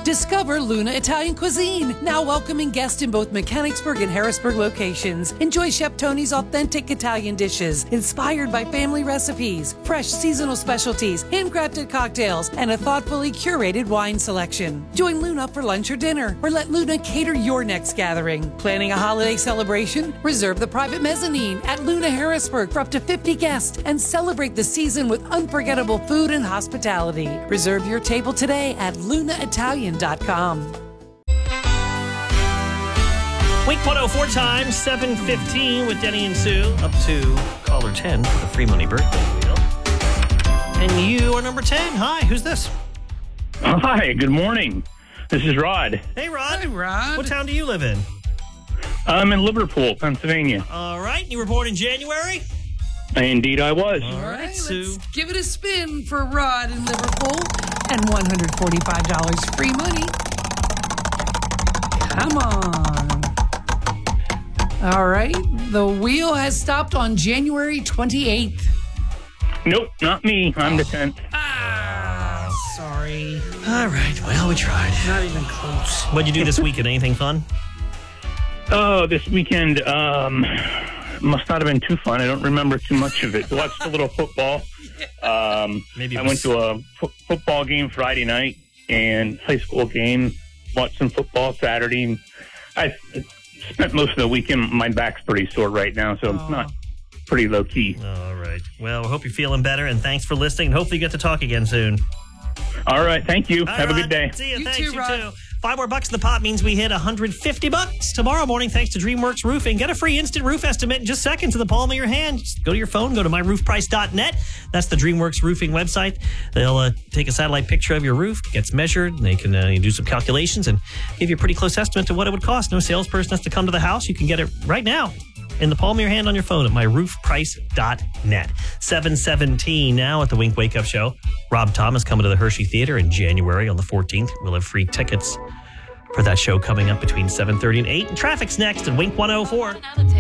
Discover Luna Italian Cuisine, now welcoming guests in both Mechanicsburg and Harrisburg locations. Enjoy Chef Tony's authentic Italian dishes, inspired by family recipes, fresh seasonal specialties, handcrafted cocktails, and a thoughtfully curated wine selection. Join Luna for lunch or dinner, or let Luna cater your next gathering. Planning a holiday celebration? Reserve the private mezzanine at Luna Harrisburg for up to 50 guests and celebrate the season with unforgettable food and hospitality. Reserve your table today at lunaitalian.com. Wink 104 time, 7:15 with Denny and Sue, up to caller 10 for the free money birthday wheel. And you are number 10. Hi, who's this? Hi, good morning. This is Rod. Hey, Rod. Hi, Rod. What town do you live in? I'm in Liverpool, Pennsylvania. All right. You were born in January? Indeed, I was. All right, Let's Sue. give it a spin for Rod in Liverpool and $145 free money. Come on. All right. The wheel has stopped on January 28th. Nope, not me. I'm the 10th. Ah, sorry. All right. Well, we tried. Not even close. What'd you do this weekend? Anything fun? Oh, this weekend must not have been too fun. I don't remember too much of it. Watched a little football. Maybe I went to a football game Friday night and high school game. Watched some football Saturday. I spent most of the weekend. My back's pretty sore right now, so it's not pretty low key. All right. Well, I hope you're feeling better, and thanks for listening. Hopefully you get to talk again soon. All right, thank you. All Have a right, good day. See you. You Thanks, too, you Rod. too. 5 more bucks in the pot means we hit $150 tomorrow morning thanks to DreamWorks Roofing. Get a free instant roof estimate in just seconds in the palm of your hand. Just go to your phone, go to myroofprice.net. That's the DreamWorks Roofing website. They'll take a satellite picture of your roof, gets measured, and they can do some calculations and give you a pretty close estimate to what it would cost. No salesperson has to come to the house. You can get it right now in the palm of your hand on your phone at myroofprice.net. 7:17 now at the Wink Wake Up Show. Rob Thomas coming to the Hershey Theater in January on the 14th. We'll have free tickets for that show coming up between 7:30 and 8. And traffic's next at Wink 104.